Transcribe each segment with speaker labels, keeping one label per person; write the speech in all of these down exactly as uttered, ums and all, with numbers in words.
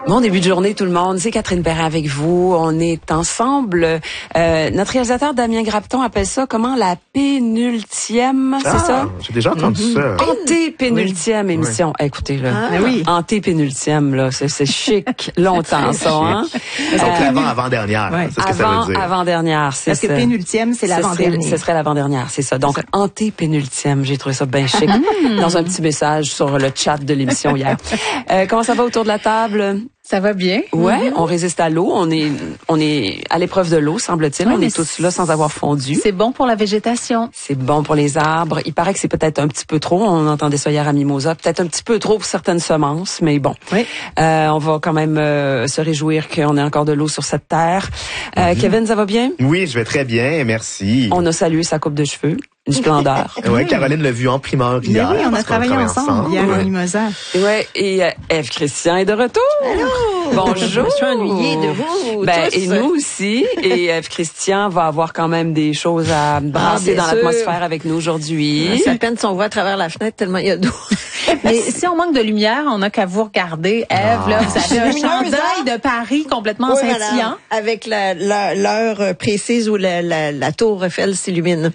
Speaker 1: Bon début de journée tout le monde, c'est Catherine Perrin avec vous. On est ensemble. Euh, notre réalisateur Damien Grapton appelle ça comment la pénultième,
Speaker 2: ah,
Speaker 1: c'est ça?
Speaker 2: J'ai déjà entendu mm-hmm. ça.
Speaker 1: Antépénultième oui. émission. Oui. Écoutez là,
Speaker 3: ah, oui.
Speaker 1: antépénultième là, c'est, c'est chic longtemps ça. Hein?
Speaker 2: Donc euh, l'avant avant dernière,
Speaker 1: ouais.
Speaker 2: c'est ce que
Speaker 1: avant,
Speaker 2: ça veut dire.
Speaker 1: Avant dernière, c'est
Speaker 3: Parce
Speaker 1: ça.
Speaker 3: Parce que pénultième c'est l'avant-dernière.
Speaker 1: Ce serait l'avant-dernière, c'est ça. Donc antépénultième, j'ai trouvé ça bien chic dans un petit message sur le chat de l'émission hier. Euh, comment ça va autour de la table?
Speaker 4: Ça va bien.
Speaker 1: Ouais, mm-hmm. on résiste à l'eau. On est, on est à l'épreuve de l'eau, semble-t-il. Ouais, on est tous là sans avoir fondu.
Speaker 4: C'est bon pour la végétation.
Speaker 1: C'est bon pour les arbres. Il paraît que c'est peut-être un petit peu trop. On entendait ça hier à Mimosa. Peut-être un petit peu trop pour certaines semences, mais bon.
Speaker 4: Oui.
Speaker 1: Euh, on va quand même euh, se réjouir qu'on ait encore de l'eau sur cette terre. Euh, mm-hmm. Kevin, ça va bien?
Speaker 2: Oui, je vais très bien, merci.
Speaker 1: On a salué sa coupe de cheveux. Une splendeur.
Speaker 2: Oui, Caroline l'a vu en primeur hier.
Speaker 3: Mais oui, on a travaillé on ensemble, ensemble hier à Mimosa.
Speaker 1: Ouais, et euh, Ève Christian est de retour.
Speaker 3: Allô.
Speaker 1: Bonjour.
Speaker 3: Je suis ennuyée de vous.
Speaker 1: Ben,
Speaker 3: tous.
Speaker 1: Et nous aussi. Et Ève Christian va avoir quand même des choses à brasser ah, dans sûr. l'atmosphère avec nous aujourd'hui.
Speaker 5: C'est à peine si on voit à travers la fenêtre tellement il y a d'eau.
Speaker 4: Mais si on manque de lumière, on n'a qu'à vous regarder. Ève, ah. là, vous avez un chandail de Paris complètement oui, scintillant.
Speaker 5: Voilà, avec la, la, l'heure précise où la, la, la tour Eiffel s'illumine.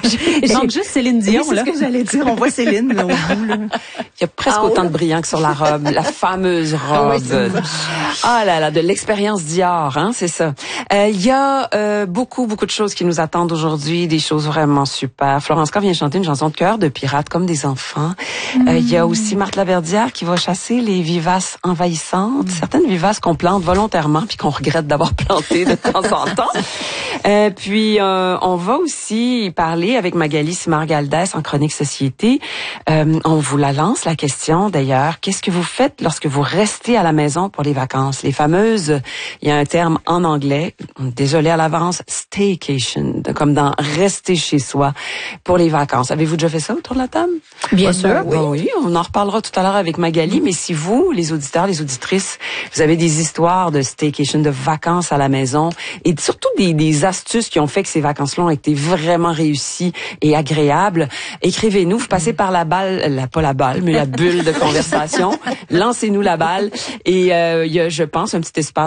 Speaker 4: Il manque juste Céline Dion,
Speaker 3: oui,
Speaker 4: là.
Speaker 3: C'est ce que j'allais dire. On voit Céline, là, au bout, là.
Speaker 1: Il y a presque ah, autant ouais. de brillant que sur la robe. La fameuse robe. Ah, oui, ah là là, de l'expérience Dior, hein, c'est ça. Euh, il y a euh, beaucoup, beaucoup de choses qui nous attendent aujourd'hui, des choses vraiment super. Florence K vient chanter une chanson de cœur de pirates comme des enfants. Mm. Euh, il y a aussi Marthe Laverdière qui va chasser les vivaces envahissantes. Mm. Certaines vivaces qu'on plante volontairement puis qu'on regrette d'avoir planté de temps en temps. Euh, puis, euh, on va aussi parler avec Magali Simard-Galdès en Chronique Société. Euh, on vous la lance, la question d'ailleurs. Qu'est-ce que vous faites lorsque vous restez à la maison pour les vacances? Les fameuses, il y a un terme en anglais, désolé à l'avance, staycation, comme dans rester chez soi pour les vacances. Avez-vous déjà fait ça autour de la table?
Speaker 4: Bien sûr,
Speaker 1: oui. Bon, oui. On en reparlera tout à l'heure avec Magali, mais si vous, les auditeurs, les auditrices, vous avez des histoires de staycation, de vacances à la maison et surtout des, des astuces qui ont fait que ces vacances-là ont été vraiment réussies et agréables, écrivez-nous, vous passez par la balle, la, pas la balle, mais la bulle de conversation, lancez-nous la balle et euh, il y a, je pense, un petit espace